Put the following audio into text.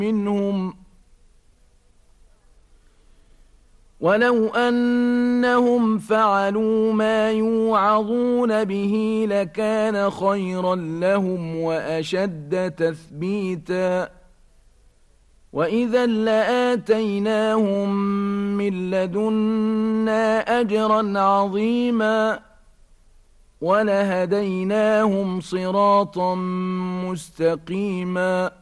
منهم ولو أنهم فعلوا ما يوعظون به لكان خيرا لهم وأشد تثبيتا وإذا لآتيناهم من لدنا أجرا عظيما ولهديناهم صراطا مستقيما